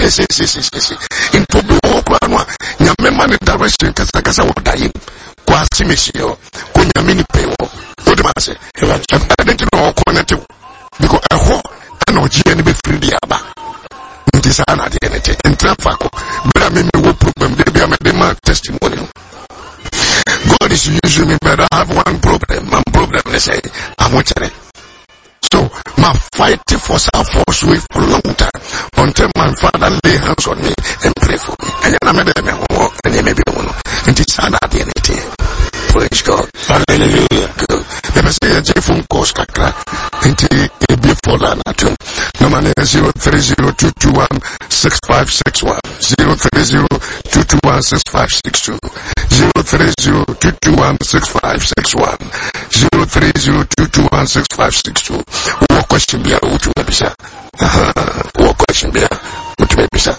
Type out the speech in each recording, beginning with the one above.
into Buokwana, Yamman direction, Casacasa, what I am, Quasimisio, Kunyamini Peo, what do I say? I didn't know quantity because I hope I know GNB free the Abba. It is an identity in Trafaco, but I mean, no problem, they be a demand testimony. God is using me, but I have one problem, they say, I'm watching it. So, my fighting for self-force for a long time until my father lay hands on me and pray for me. And I made them walk and they may be one. And it's an identity. Praise God. Hallelujah. Good. If I say a J phone course, Kakra, and a before that, no man 030-221-6561, 030-221-6562, 030-221-6561, 030-221-6562. What question be out to Mabisa? What question be out to Mabisa?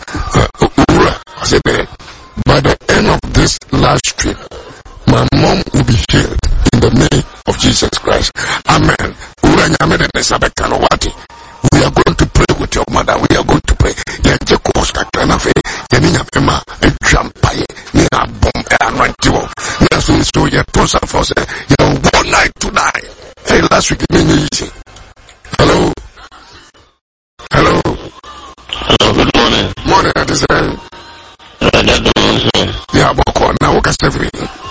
By the end of this last trip, my mom will be healed in the name of Jesus Christ. Amen. We are going to pray with your mother. We are going to pray. So you toss up for say, you know, one night to die. Hey, last week it easy. Hello. Hello, good morning. Morning, I deserve. Yeah, Boko, now, what can